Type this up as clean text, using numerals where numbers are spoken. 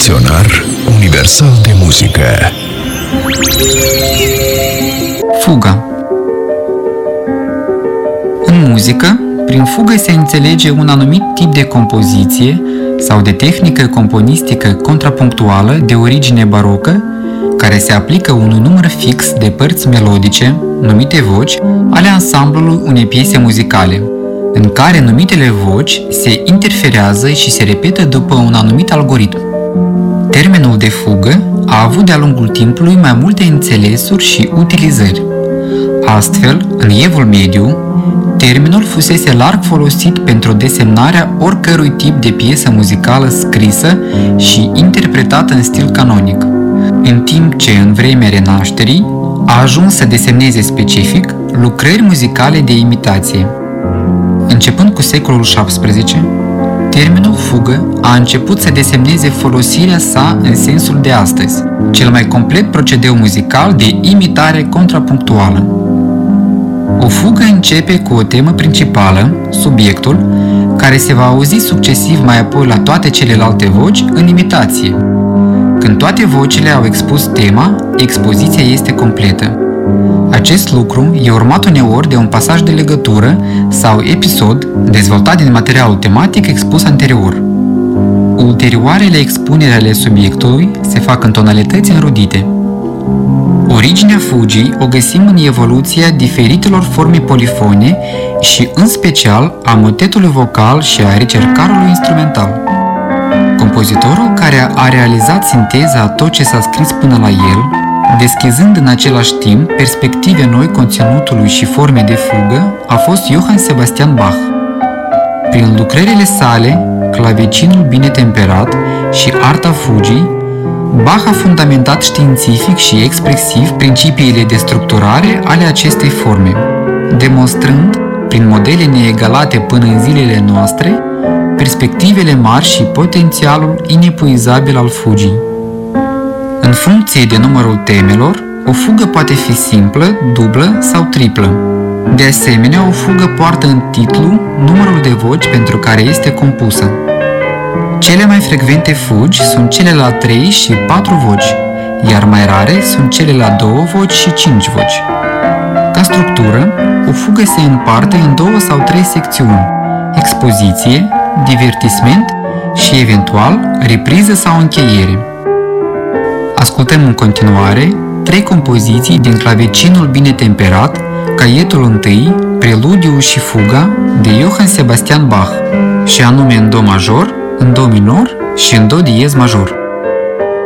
Dicționar universal de muzică. Fuga. În muzică, prin fugă se înțelege un anumit tip de compoziție sau de tehnică componistică contrapunctuală de origine barocă, care se aplică unui număr fix de părți melodice, numite voci, ale ansamblului unei piese muzicale, în care numitele voci se interferează și se repetă după un anumit algoritm. Termenul de fugă a avut de-a lungul timpului mai multe înțelesuri și utilizări. Astfel, în Evul Mediu, termenul fusese larg folosit pentru desemnarea oricărui tip de piesă muzicală scrisă și interpretată în stil canonic, în timp ce în vremea Renașterii a ajuns să desemneze specific lucrări muzicale de imitație. Începând cu secolul XVII, termenul fugă a început să desemneze folosirea sa în sensul de astăzi, cel mai complet procedeu muzical de imitare contrapunctuală. O fugă începe cu o temă principală, subiectul, care se va auzi succesiv mai apoi la toate celelalte voci în imitație. Când toate vocile au expus tema, expoziția este completă. Acest lucru e urmat uneori de un pasaj de legătură sau episod dezvoltat din materialul tematic expus anterior. Ulterioarele expuneri ale subiectului se fac în tonalități înrudite. Originea fugii o găsim în evoluția diferitelor forme polifone și în special a motetului vocal și a ricercarului instrumental. Compozitorul care a realizat sinteza a tot ce s-a scris până la el, deschizând în același timp perspective noi conținutului și forme de fugă, a fost Johann Sebastian Bach. Prin lucrările sale, Clavecinul bine temperat și Arta fugii, Bach a fundamentat științific și expresiv principiile de structurare ale acestei forme, demonstrând, prin modele neegalate până în zilele noastre, perspectivele mari și potențialul inepuizabil al fugii. În funcție de numărul temelor, o fugă poate fi simplă, dublă sau triplă. De asemenea, o fugă poartă în titlu numărul de voci pentru care este compusă. Cele mai frecvente fugi sunt cele la 3 și 4 voci, iar mai rare sunt cele la 2 voci și 5 voci. Ca structură, o fugă se împarte în 2 sau 3 secțiuni: expoziție, divertisment și, eventual, repriză sau încheiere. Ascultăm în continuare 3 compoziții din Clavecinul bine temperat, caietul 1, Preludiul și fuga de Johann Sebastian Bach, și anume în do major, în do minor și în do diez major.